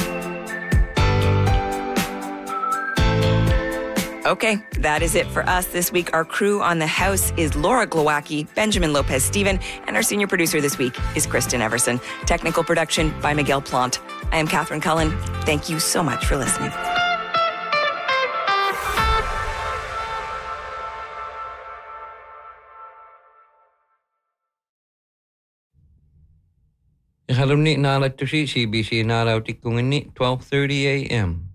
Okay, that is it for us this week. Our crew on the house is Laura Glowacki, Benjamin Lopez-Steven, and our senior producer this week is Kristen Everson. Technical production by Miguel Plant. I am Catherine Cullen. Thank you so much for listening. Halumni nalatushi CBC nalautikungini 12:30 a.m.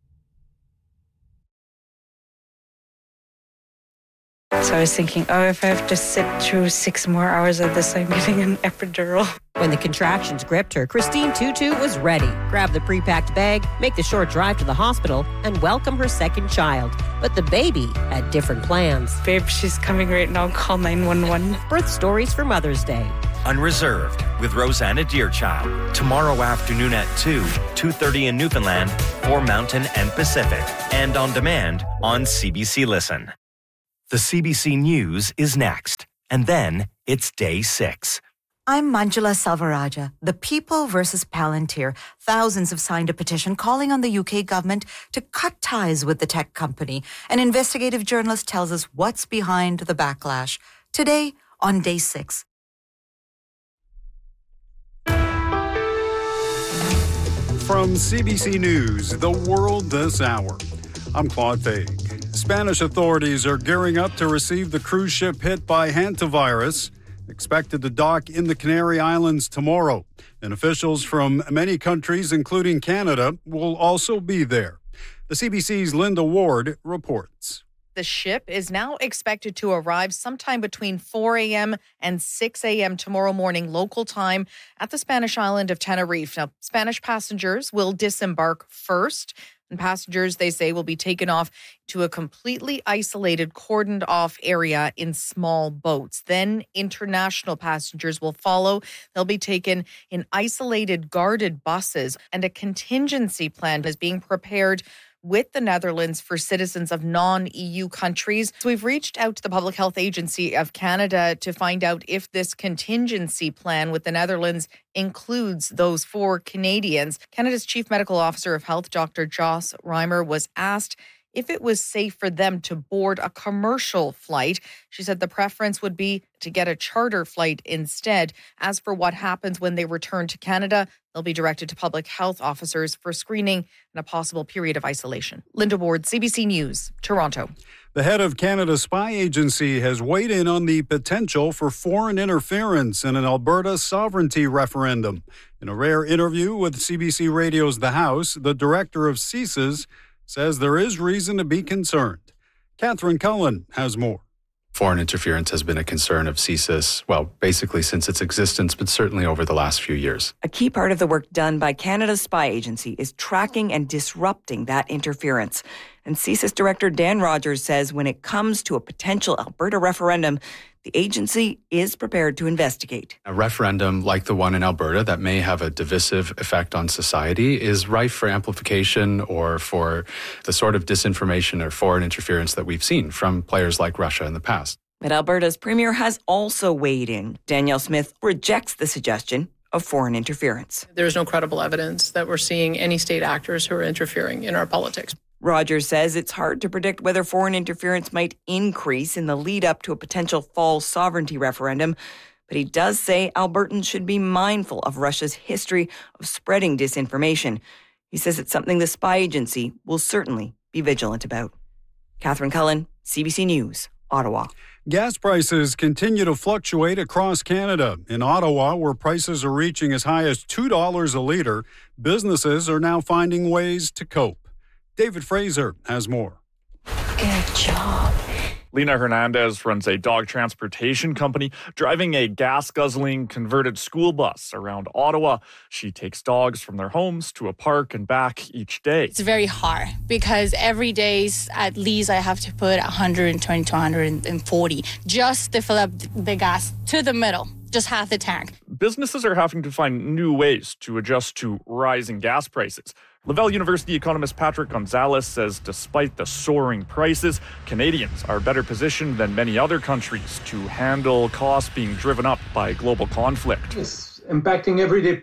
So I was thinking, if I have to sit through 6 more hours of this, I'm getting an epidural. When the contractions gripped her, Christine Tutu was ready. Grab the pre-packed bag, make the short drive to the hospital, and welcome her second child. But the baby had different plans. Babe, she's coming right now. Call 911. Birth stories for Mother's Day. Unreserved with Rosanna Deerchild. Tomorrow afternoon at 2, 2:30 in Newfoundland, 4 Mountain and Pacific. And on demand on CBC Listen. The CBC News is next. And then it's day 6. I'm Manjula Salvaraja. The People versus Palantir. Thousands have signed a petition calling on the UK government to cut ties with the tech company. An investigative journalist tells us what's behind the backlash. Today on day 6. From CBC News, The World This Hour, I'm Claude Faig. Spanish authorities are gearing up to receive the cruise ship hit by hantavirus, expected to dock in the Canary Islands tomorrow. And officials from many countries, including Canada, will also be there. The CBC's Linda Ward reports. The ship is now expected to arrive sometime between 4 a.m. and 6 a.m. tomorrow morning local time at the Spanish island of Tenerife. Now, Spanish passengers will disembark first. And passengers, they say, will be taken off to a completely isolated, cordoned off area in small boats. Then international passengers will follow. They'll be taken in isolated, guarded buses. And a contingency plan is being prepared with the Netherlands for citizens of non-EU countries. So we've reached out to the Public Health Agency of Canada to find out if this contingency plan with the Netherlands includes those 4 Canadians. Canada's Chief Medical Officer of Health, Dr. Joss Reimer, was asked if it was safe for them to board a commercial flight. She said the preference would be to get a charter flight instead. As for what happens when they return to Canada, they'll be directed to public health officers for screening and a possible period of isolation. Linda Ward, CBC News, Toronto. The head of Canada's spy agency has weighed in on the potential for foreign interference in an Alberta sovereignty referendum. In a rare interview with CBC Radio's The House, the director of CSIS says there is reason to be concerned. Catherine Cullen has more. Foreign interference has been a concern of CSIS, well, basically since its existence, but certainly over the last few years. A key part of the work done by Canada's spy agency is tracking and disrupting that interference. And CSIS Director Dan Rogers says when it comes to a potential Alberta referendum, the agency is prepared to investigate. A referendum like the one in Alberta that may have a divisive effect on society is rife for amplification or for the sort of disinformation or foreign interference that we've seen from players like Russia in the past. But Alberta's premier has also weighed in. Danielle Smith rejects the suggestion of foreign interference. There's no credible evidence that we're seeing any state actors who are interfering in our politics. Rogers says it's hard to predict whether foreign interference might increase in the lead up to a potential fall sovereignty referendum, but he does say Albertans should be mindful of Russia's history of spreading disinformation. He says it's something the spy agency will certainly be vigilant about. Catherine Cullen, CBC News, Ottawa. Gas prices continue to fluctuate across Canada. In Ottawa, where prices are reaching as high as $2 a litre, businesses are now finding ways to cope. David Fraser has more. Good job. Lena Hernandez runs a dog transportation company, driving a gas-guzzling converted school bus around Ottawa. She takes dogs from their homes to a park and back each day. It's very hard because every day at least I have to put 120 to 140 just to fill up the gas to the middle. Just half the tank. Businesses are having to find new ways to adjust to rising gas prices. Laval University economist Patrick Gonzalez says despite the soaring prices, Canadians are better positioned than many other countries to handle costs being driven up by global conflict. It's impacting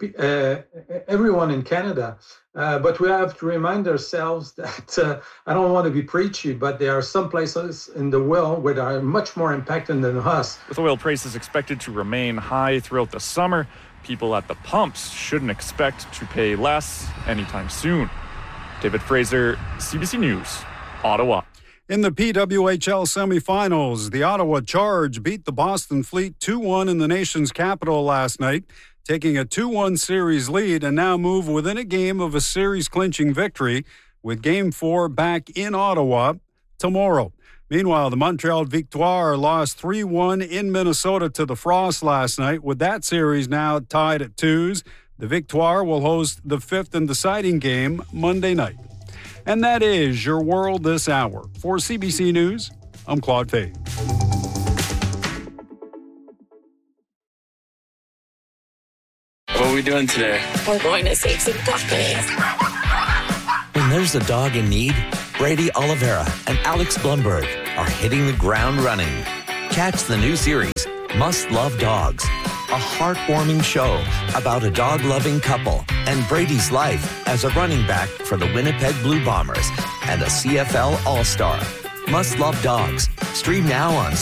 everyone in Canada. But we have to remind ourselves that I don't want to be preachy, but there are some places in the world where they are much more impacted than us. With oil prices expected to remain high throughout the summer, people at the pumps shouldn't expect to pay less anytime soon. David Fraser, CBC News, Ottawa. In the PWHL semifinals, the Ottawa Charge beat the Boston Fleet 2-1 in the nation's capital last night, taking a 2-1 series lead and now move within a game of a series-clinching victory with Game 4 back in Ottawa tomorrow. Meanwhile, the Montreal Victoire lost 3-1 in Minnesota to the Frost last night. With that series now tied at 2s, the Victoire will host the 5th and deciding game Monday night. And that is your World This Hour. For CBC News, I'm Claude Faye. we doing today? We're going to save some puppies. When there's a dog in need, Brady Oliveira and Alex Blumberg are hitting the ground running. Catch the new series, Must Love Dogs, a heartwarming show about a dog-loving couple and Brady's life as a running back for the Winnipeg Blue Bombers and a CFL All-Star. Must Love Dogs. Stream now on